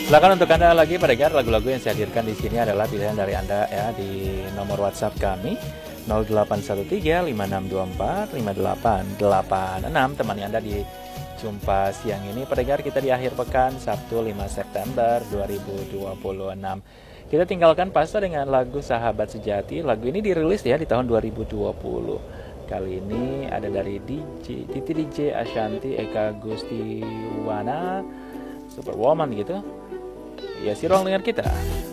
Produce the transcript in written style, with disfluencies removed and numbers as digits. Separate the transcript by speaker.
Speaker 1: Silakan untuk Anda lagi pendengar, lagu-lagu yang saya hadirkan di sini adalah pilihan dari Anda ya di nomor WhatsApp kami 0813-5624-5886. Temani Anda di jumpa siang ini pendengar kita di akhir pekan Sabtu 5 September 2026. Kita tinggalkan Pasta dengan lagu Sahabat Sejati. Lagu ini dirilis ya di tahun 2020. Kali ini ada dari Titi DJ, Ashanti, Eka Gustiwana, Superwoman gitu. Ya, si ruang dengan kita.